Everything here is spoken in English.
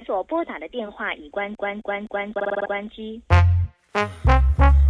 所拨打的电话已关机。